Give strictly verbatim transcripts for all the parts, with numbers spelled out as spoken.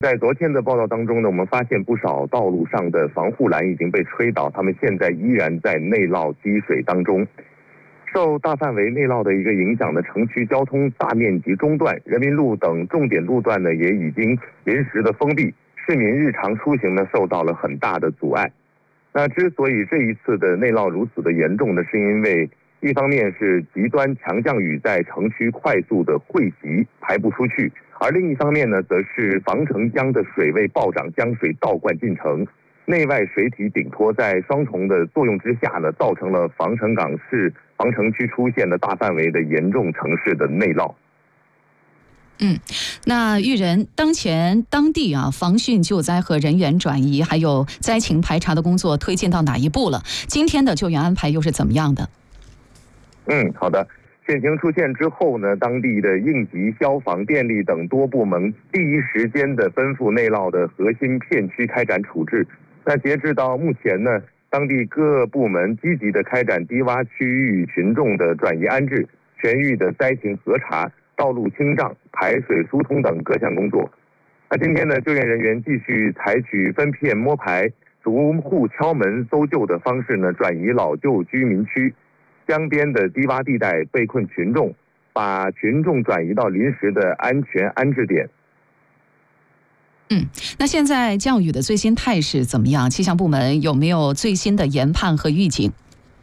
在昨天的报道当中呢，我们发现不少道路上的防护栏已经被吹倒，他们现在依然在内涝积水当中。受大范围内涝的一个影响呢，城区交通大面积中断，人民路等重点路段呢也已经临时的封闭，市民日常出行呢受到了很大的阻碍。那之所以这一次的内涝如此的严重呢，是因为一方面是极端强降雨在城区快速的汇集排不出去，而另一方面呢，则是防城江的水位暴涨，江水倒灌进城，内外水体顶托在双重的作用之下呢，造成了防城港市防城区出现了大范围的严重城市的内涝。 嗯，那玉人，当前当地啊防汛救灾和人员转移，还有灾情排查的工作推进到哪一步了？今天的救援安排又是怎么样的？ 嗯，好的。险情出现之后呢，当地的应急、消防、电力等多部门第一时间的奔赴内涝的核心片区开展处置。那截至到目前呢，当地各部门积极的开展低洼区域群众的转移安置、全域的灾情核查、道路清障、排水疏通等各项工作。那今天呢，救援人员继续采取分片摸排、逐户敲门搜救的方式呢，转移老旧居民区。江边的低洼地带被困群众，把群众转移到临时的安全安置点。 嗯，那现在降雨的最新态势怎么样？气象部门有没有最新的研判和预警？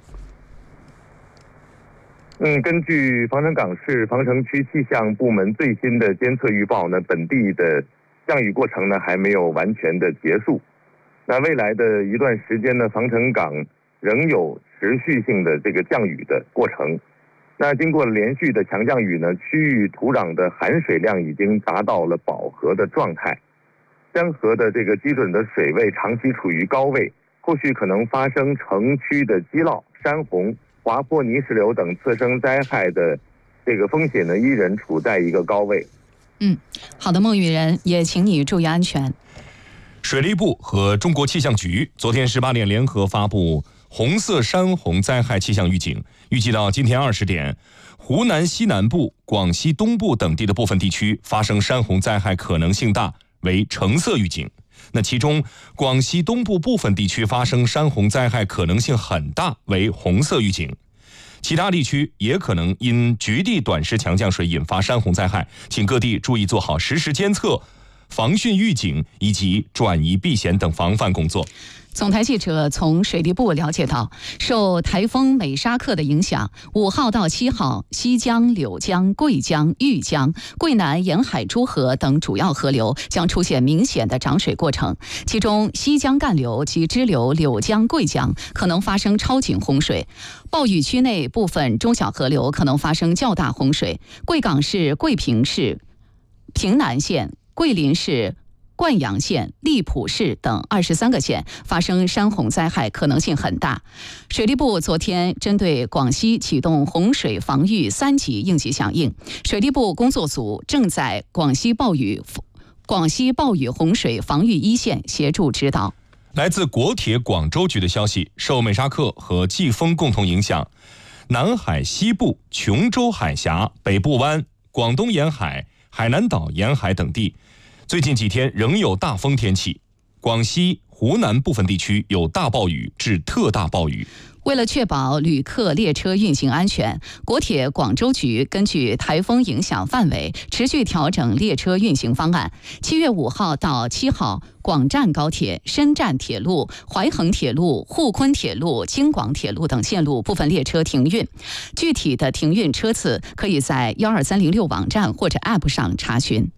嗯，根据防城港市防城区气象部门最新的监测预报呢，本地的降雨过程呢还没有完全的结束。那未来的一段时间呢，防城港仍有持续性的这个降雨的过程。那经过连续的强降雨呢，区域土壤的含水量已经达到了饱和的状态，江河的这个基准的水位长期处于高位，后续可能发生城区的积涝、山洪、滑坡、泥石流等次生灾害的这个风险呢，依然处在一个高位。 嗯，好的，孟玉仁，也请你注意安全。 水利部和中国气象局昨天十八点联合发布红色山洪灾害气象预警，预计到今天二十点，湖南西南部、广西东部等地的部分地区发生山洪灾害可能性大，为橙色预警。那其中，广西东部部分地区发生山洪灾害可能性很大，为红色预警。其他地区也可能因局地短时强降水引发山洪灾害，请各地注意做好实时监测、防汛预警以及转移避险等防范工作。 总台记者从水利部了解到，受台风美沙克的影响，五号到七号，西江、柳江、桂江、豫江、桂南沿海诸河等主要河流将出现明显的涨水过程，其中西江干流及支流柳江、桂江可能发生超警洪水，暴雨区内部分中小河流可能发生较大洪水，贵港市、桂平市、平南县、桂林市、灌阳县、荔浦市等二十三个县发生山洪灾害可能性很大。水利部昨天针对广西启动洪水防御三级应急响应，水利部工作组正在广西暴雨广西暴雨洪水防御一线协助指导。 来自国铁广州局的消息，受美沙克和季风共同影响，南海西部、琼州海峡、北部湾、广东沿海、海南岛沿海等地最近几天仍有大风天气，广西、湖南部分地区有大暴雨至特大暴雨。 为了确保旅客列车运行安全，国铁广州局根据台风影响范围持续调整列车运行方案。七月五号到七号，广湛高铁、深湛铁路、淮衡铁路、沪昆铁路、京广铁路等线路部分列车停运。具体的停运车次可以在幺二三零六网站或者 App 上查询。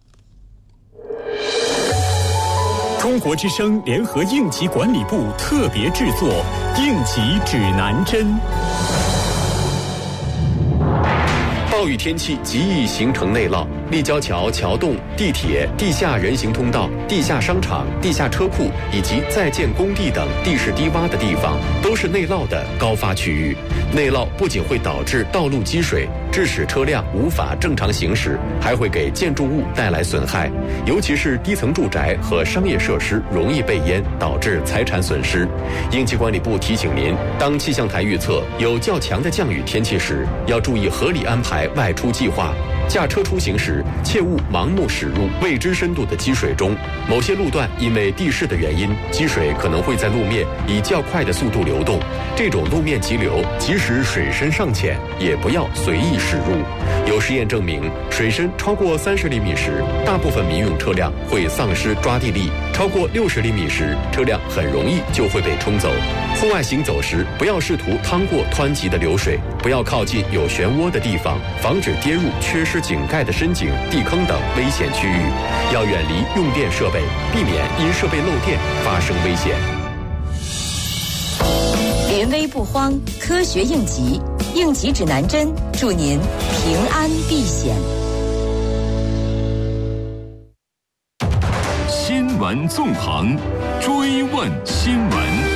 中国之声联合应急管理部特别制作《应急指南针》。暴雨天气极易形成内涝，立交桥、桥洞、地铁、地下人行通道、地下商场、地下车库以及在建工地等地势低洼的地方，都是内涝的高发区域。内涝不仅会导致道路积水，致使车辆无法正常行驶，还会给建筑物带来损害，尤其是低层住宅和商业设施容易被淹，导致财产损失。应急管理部提醒您，当气象台预测有较强的降雨天气时，要注意合理安排外出计划， 驾车出行时，切勿盲目驶入未知深度的积水中。某些路段因为地势的原因，积水可能会在路面以较快的速度流动。这种路面急流，即使水深尚浅，也不要随意驶入。有实验证明，水深超过三十厘米时，大部分民用车辆会丧失抓地力；超过六十厘米时，车辆很容易就会被冲走。户外行走时，不要试图趟过湍急的流水，不要靠近有漩涡的地方，防止跌入缺失井盖的深井、地坑等危险区域。要远离用电设备，避免因设备漏电发生危险。 临危不慌，科学应急，应急指南针，祝您平安避险。 新闻纵横，追问新闻。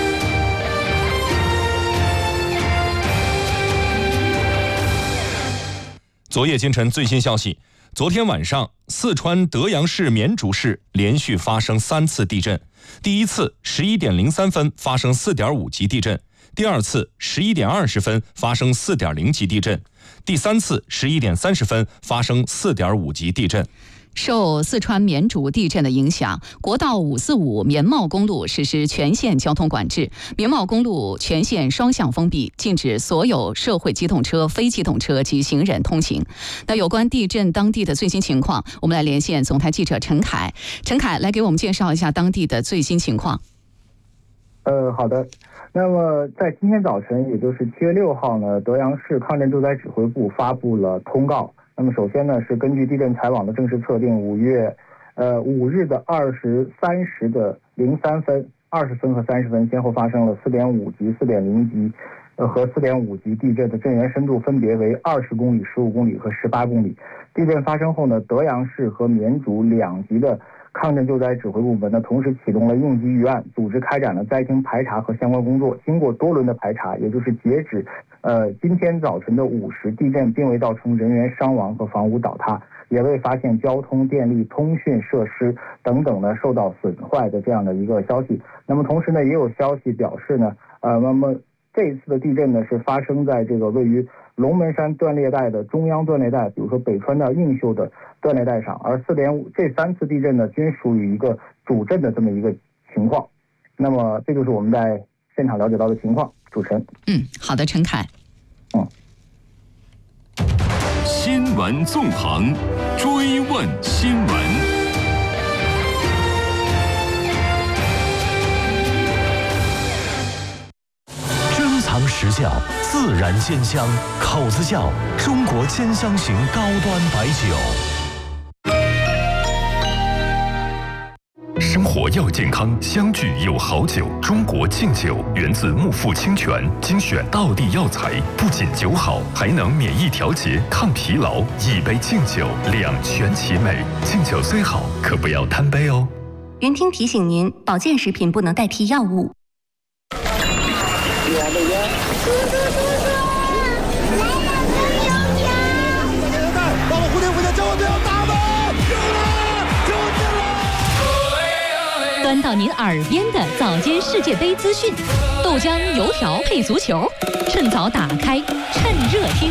昨夜今晨最新消息，昨天晚上四川德阳市绵竹市连续发生三次地震。第一次十一点零三分发生四点五级地震，第二次十一点二十分发生四点零级地震，第三次十一点三十分发生四点五级地震。 受四川绵竹地震的影响，国道五四五绵茂公路实施全线交通管制，绵茂公路全线双向封闭，禁止所有社会机动车、非机动车及行人通行。那有关地震当地的最新情况，我们来连线总台记者陈凯。陈凯来给我们介绍一下当地的最新情况。 呃，好的。那么在今天早晨，也就是七月六号呢，德阳市抗震救灾指挥部发布了通告。那么首先呢，是根据地震财网的正式测定，五月，呃五日的二十三时的零三分、二十分和三十分，先后发生了四点五级、四点零级，呃和四点五级地震的震源深度分别为二十公里、十五公里和十八公里。地震发生后呢，德阳市和绵竹两级的抗震救灾指挥部门呢，同时启动了应急预案，组织开展了灾情排查和相关工作。经过多轮的排查，也就是截止呃今天早晨的五时，地震并未造成人员伤亡和房屋倒塌，也未发现交通、电力、通讯设施等等呢受到损坏的这样的一个消息。那么同时呢，也有消息表示呢，呃，那么这一次的地震呢是发生在这个位于龙门山断裂带的中央断裂带，比如说北川到映秀的断裂带上，而四点五这三次地震呢均属于一个主震的这么一个情况。那么这就是我们在现场了解到的情况。主持人， 嗯，好的，陈凯。 嗯。 新闻纵横，追问新闻。 实窖自然鲜香，口子窖中国兼香型高端白酒。 生活要健康，相聚有好酒。中国敬酒源自木富清泉，精选道地药材，不仅酒好，还能免疫调节、抗疲劳。一杯敬酒，两全其美。敬酒虽好，可不要贪杯哦。 云听提醒您，保健食品不能代替药物。 来了，哥哥，来了，更有奖！把我蝴蝶蝴蝶，千万不要打我！有了，就进了！ 端到您耳边的早间世界杯资讯，豆浆油条配足球，趁早打开，趁热听。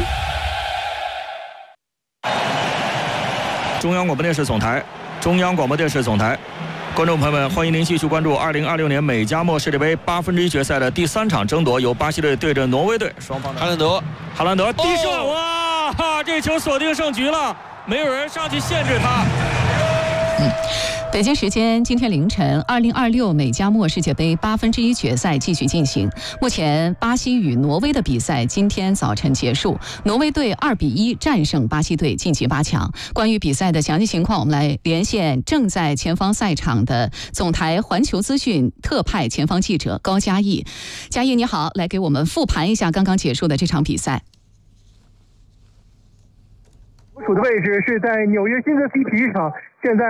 中央广播电视总台，中央广播电视总台。观众朋友们，欢迎您继续关注二零二六年美加墨世界杯八分之一决赛的第三场争夺，由巴西队对阵挪威队，双方的哈兰德， 哈兰德低射，哦、哇哈，这球锁定胜局了，没有人上去限制他。 嗯，北京时间今天凌晨，二零二六美加墨世界杯八分之一决赛继续进行。目前，巴西与挪威的比赛今天早晨结束，挪威队二比一战胜巴西队，晋级八强。关于比赛的详细情况，我们来连线正在前方赛场的总台环球资讯特派前方记者高嘉毅。嘉毅你好，来给我们复盘一下刚刚结束的这场比赛。 我处的位置是在纽约新泽西体育场，现在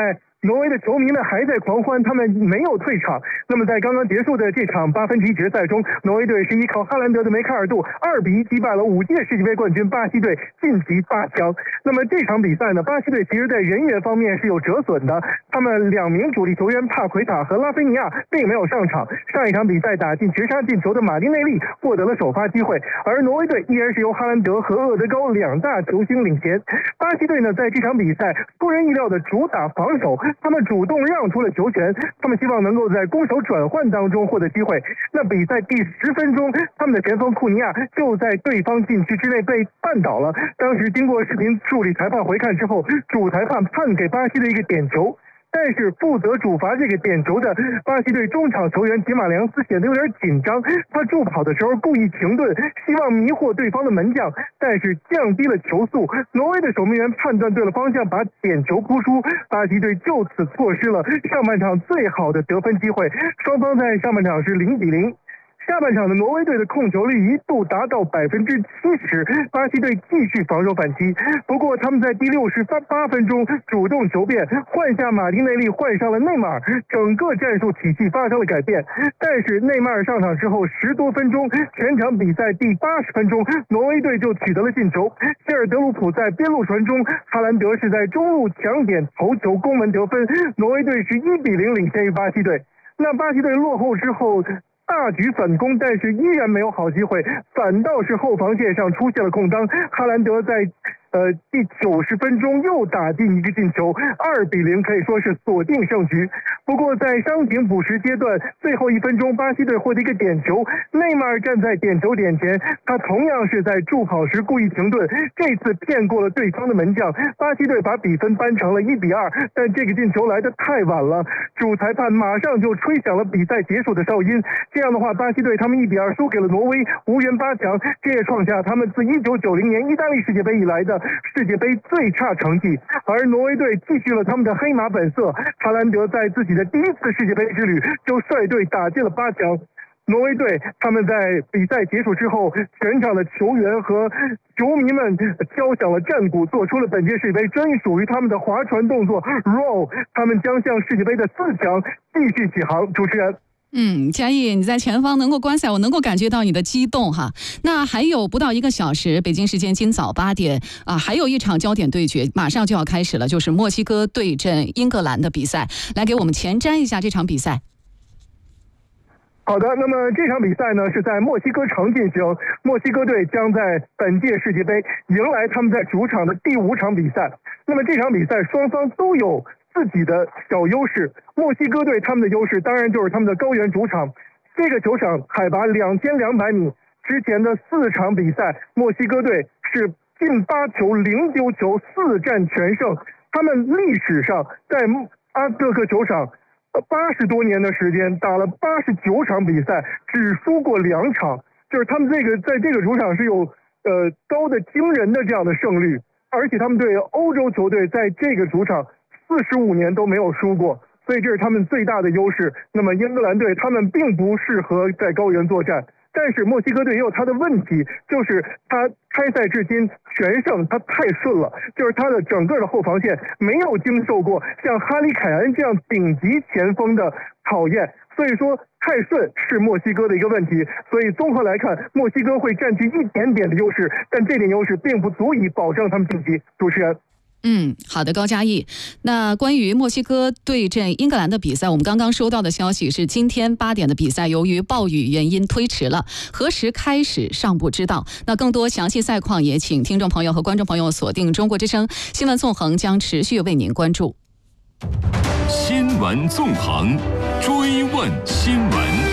挪威的球迷们还在狂欢，他们没有退场。那么在刚刚结束的这场八分之一决赛中，挪威队是依靠哈兰德的梅开二度，二比一击败了五届世界杯冠军巴西队，晋级八强。那么这场比赛呢，巴西队其实在人员方面是有折损的，他们两名主力球员帕奎塔和拉菲尼亚并没有上场。上一场比赛打进绝杀进球的马丁内利获得了首发机会，而挪威队依然是由哈兰德和厄德高两大球星领衔。巴西队呢，在这场比赛出人意料的主打防守，他们主动让出了球权，他们希望能够在攻守转换当中获得机会。那比赛第十分钟，他们的前锋库尼亚就在对方禁区之内被绊倒了。当时经过视频助理裁判回看之后，主裁判判给巴西的一个点球。但是负责主罚这个点球的巴西队中场球员吉马良斯显得有点紧张，他助跑的时候故意停顿，希望迷惑对方的门将，但是降低了球速。挪威的守门员判断对了方向，把点球扑出，巴西队就此错失了上半场最好的得分机会。双方在上半场是零比零。下半场的挪威队的控球率一度达到百分之七十，巴西队继续防守反击。不过他们在第六十八分钟主动求变，换下马丁内利，换上了内马尔，整个战术体系发生了改变。但是内马尔上场之后十多分钟，全场比赛第八十分钟，挪威队就取得了进球。谢尔德鲁普在边路传中，哈兰德是在中路抢点头球攻门得分，挪威队是一比零领先于巴西队。那巴西队落后之后大举反攻，但是依然没有好机会，反倒是后防线上出现了空当。哈兰德在呃第九十分钟又打进一个进球，二比零可以说是锁定胜局。不过在伤停补时阶段最后一分钟，巴西队获得一个点球，内马尔站在点球点前，他同样是在助跑时故意停顿，这次骗过了对方的门将，巴西队把比分扳成了一比二。但这个进球来得太晚了，主裁判马上就吹响了比赛结束的哨音。这样的话，巴西队他们一比二输给了挪威，无缘八强，这也创下他们自一九九零年意大利世界杯以来的世界杯最差成绩。而挪威队继续了他们的黑马本色，哈兰德在自己的第一次世界杯之旅就率队打进了八强。挪威队他们在比赛结束之后，全场的球员和球迷们敲响了战鼓，做出了本届世界杯专属于他们的划船动作 roll， 他们将向世界杯的四强继续起航。主持人。 嗯，嘉义，你在前方能够观赛，我能够感觉到你的激动哈。那还有不到一个小时，北京时间今早八点啊，还有一场焦点对决马上就要开始了，就是墨西哥对阵英格兰的比赛。来给我们前瞻一下这场比赛。 好的，那么这场比赛呢是在墨西哥城进行，墨西哥队将在本届世界杯迎来他们在主场的第五场比赛。那么这场比赛双方都有自己的小优势，墨西哥队他们的优势当然就是他们的高原主场，这个球场海拔两千两百米，之前的四场比赛墨西哥队是进八球零丢球，四战全胜。他们历史上在阿兹克球场八十多年的时间打了八十九场比赛，只输过两场，就是他们这个在这个主场是有呃高的惊人的这样的胜率，而且他们对欧洲球队在这个主场四十五年都没有输过，所以这是他们最大的优势。那么英格兰队他们并不适合在高原作战，但是墨西哥队也有他的问题，就是他开赛至今全胜，他太顺了，就是他的整个的后防线没有经受过像哈里凯恩这样顶级前锋的考验，所以说太顺是墨西哥的一个问题。所以综合来看，墨西哥会占据一点点的优势，但这点优势并不足以保证他们晋级。主持人。 嗯，好的，高嘉毅。那关于墨西哥对阵英格兰的比赛，我们刚刚收到的消息是今天八点的比赛由于暴雨原因推迟了，何时开始尚不知道。那更多详细赛况也请听众朋友和观众朋友锁定中国之声新闻纵横，将持续为您关注。 新闻纵横，追问新闻。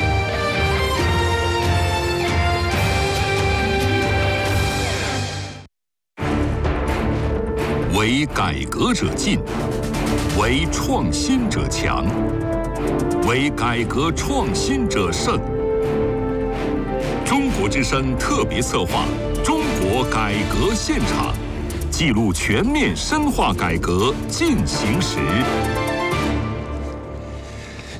为改革者进，为创新者强，为改革创新者胜。中国之声特别策划《中国改革现场》，记录全面深化改革进行时。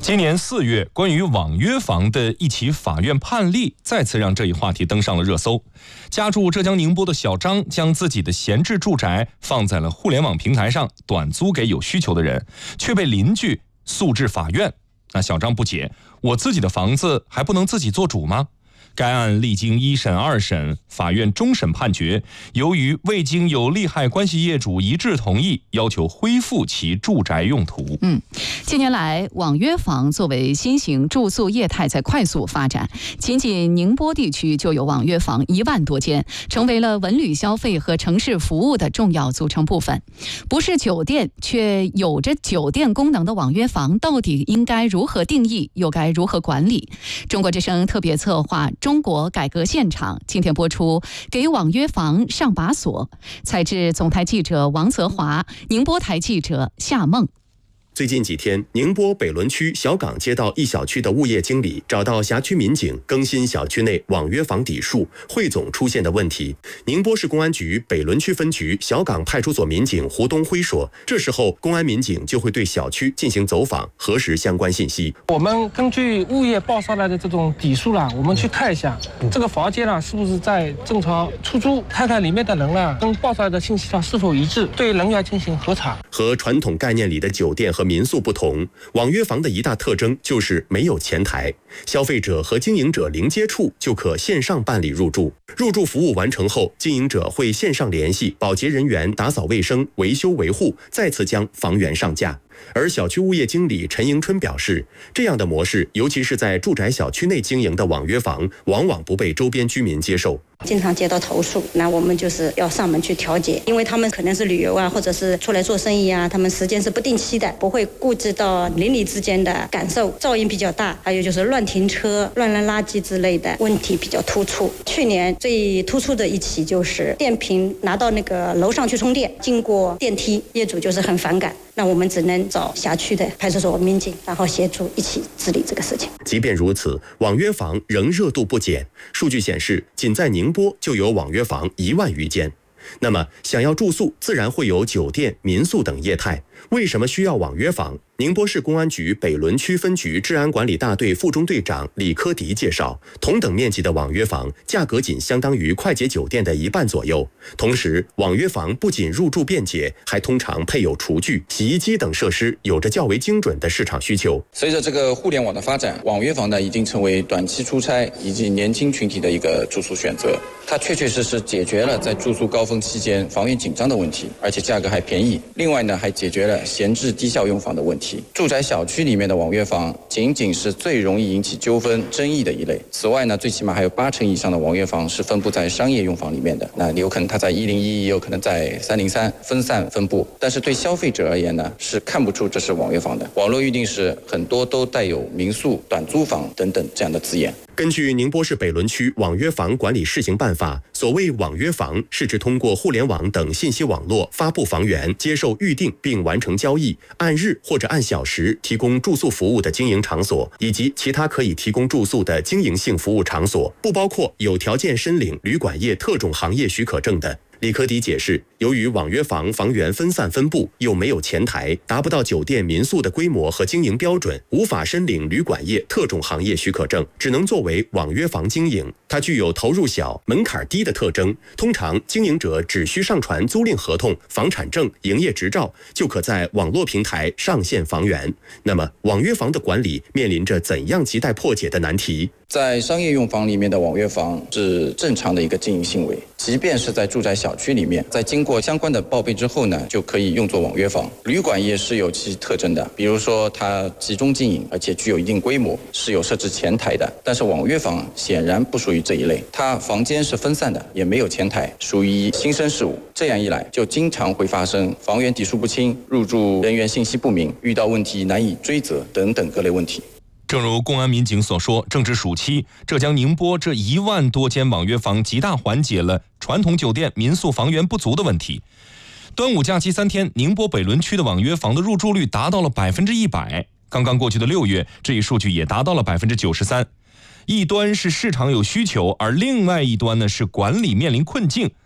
今年四月，关于网约房的一起法院判例再次让这一话题登上了热搜。家住浙江宁波的小张将自己的闲置住宅放在了互联网平台上短租给有需求的人，却被邻居诉至法院。那小张不解，我自己的房子还不能自己做主吗？该案历经一审、二审，法院终审判决，由于未经有利害关系业主一致同意，要求恢复其住宅用途。 嗯，近年来，网约房作为新型住宿业态在快速发展，仅仅宁波地区就有网约房一万多间，成为了文旅消费和城市服务的重要组成部分。不是酒店却有着酒店功能的网约房，到底应该如何定义，又该如何管理？中国之声特别策划中国改革现场今天播出，给网约房上把锁。采制总台记者王泽华，宁波台记者夏梦。 最近几天，宁波北仑区小岗街道一小区的物业经理找到辖区民警更新小区内网约房底数汇总出现的问题。宁波市公安局北仑区分局小岗派出所民警胡东辉说，这时候公安民警就会对小区进行走访，核实相关信息。 我们根据物业报上来的这种底数啦，我们去看一下这个房间啦是不是在正常出租，看看里面的人啦跟报上来的信息上是否一致，对人员进行核查。 和传统概念里的酒店和民宿不同，网约房的一大特征就是没有前台，消费者和经营者零接触就可线上办理入住。入住服务完成后，经营者会线上联系保洁人员打扫卫生、维修维护，再次将房源上架。而小区物业经理陈迎春表示，这样的模式，尤其是在住宅小区内经营的网约房，往往不被周边居民接受。 经常接到投诉，那我们就是要上门去调解，因为他们可能是旅游啊，或者是出来做生意啊，他们时间是不定期的，不会顾及到邻里之间的感受，噪音比较大，还有就是乱停车、乱扔垃圾之类的问题比较突出。去年最突出的一起就是电瓶拿到那个楼上去充电，经过电梯，业主就是很反感，那我们只能找辖区的派出所民警，然后协助一起治理这个事情。 即便如此，网约房仍热度不减。数据显示，仅在宁波就有网约房一万余间。那么，想要住宿，自然会有酒店、民宿等业态。为什么需要网约房？宁波市公安局北仑区分局治安管理大队副中队长李科迪介绍，同等面积的网约房价格仅相当于快捷酒店的一半左右。同时，网约房不仅入住便捷，还通常配有厨具、洗衣机等设施，有着较为精准的市场需求。 随着这个互联网的发展，网约房呢已经成为短期出差以及年轻群体的一个住宿选择。它确确实实解决了在住宿高峰期间房源紧张的问题，而且价格还便宜。另外呢，还解决了闲置低效用房的问题。住宅小区里面的网约房仅仅是最容易引起纠纷争议的一类。此外呢，最起码还有八成以上的网约房是分布在商业用房里面的。那有可能它在一零一，也有可能在三零三分散分布。但是对消费者而言呢，是看不出这是网约房的。网络预订室很多都带有民宿、短租房等等这样的字眼。 根据宁波市北仑区网约房管理试行办法，所谓网约房是指通过互联网等信息网络发布房源、接受预订并完成交易，按日或者按小时提供住宿服务的经营场所，以及其他可以提供住宿的经营性服务场所，不包括有条件申领旅馆业特种行业许可证的。李科迪解释，由于网约房房源分散分布，又没有前台，达不到酒店、民宿的规模和经营标准，无法申领旅馆业特种行业许可证，只能作为网约房经营。它具有投入小、门槛低的特征，通常经营者只需上传租赁合同、房产证、营业执照，就可在网络平台上线房源。那么，网约房的管理面临着怎样亟待破解的难题？ 在商业用房里面的网约房是正常的一个经营行为，即便是在住宅小区里面，在经过相关的报备之后呢，就可以用作网约房。旅馆业是有其特征的，比如说它集中经营，而且具有一定规模，是有设置前台的。但是网约房显然不属于这一类，它房间是分散的，也没有前台，属于新生事物。这样一来，就经常会发生房源底数不清、入住人员信息不明、遇到问题难以追责等等各类问题。 正如公安民警所说，正值暑期，浙江宁波这一万多间网约房极大缓解了传统酒店、民宿房源不足的问题。端午假期三天，宁波北仑区的网约房的入住率达到了百分之一百。刚刚过去的六月，这一数据也达到了百分之九十三。一端是市场有需求，而另外一端呢是管理面临困境，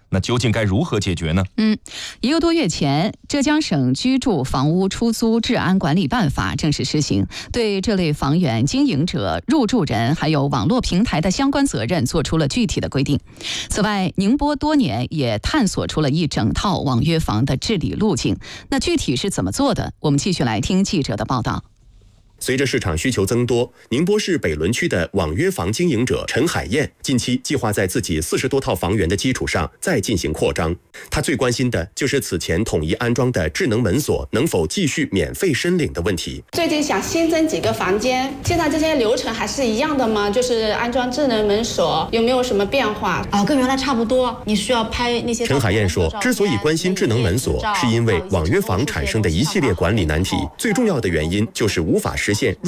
那究竟该如何解决呢？ 嗯，一个多月前，浙江省居住房屋出租治安管理办法正式施行，对这类房源经营者、入住人还有网络平台的相关责任做出了具体的规定。此外，宁波多年也探索出了一整套网约房的治理路径。那具体是怎么做的？我们继续来听记者的报道。 随着市场需求增多，宁波市北仑区的网约房经营者陈海燕近期计划在自己四十多套房源的基础上再进行扩张。他最关心的就是此前统一安装的智能门锁能否继续免费申领的问题。 最近想新增几个房间，现在这些流程还是一样的吗？就是安装智能门锁有没有什么变化？ 啊，跟原来差不多。你需要拍那些。 陈海燕说，之所以关心智能门锁，是因为网约房产生的一系列管理难题，最重要的原因就是无法实现